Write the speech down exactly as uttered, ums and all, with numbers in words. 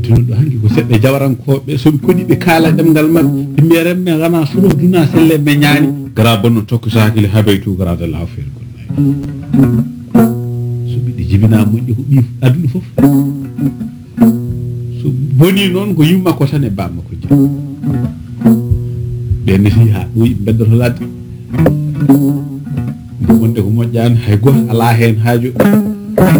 tinoɗo hanki ko seɗɗe jawarankoɓe soɓe koɗi ɓe kaala ɗemgal mabɓe ɓe mbiya remme gana suno duna selle me ñaani gara bonno tokko sakile habaytu garadallah feere gonnayi so ɓiɗi jibina moƴƴi ko ɓi aduna fof so boni noon ko yumma ko tan e bamma ko jii ɓe neti ha ɗoyi beddoto ladde nde wonde ko moƴƴani hay goto ala hen haaju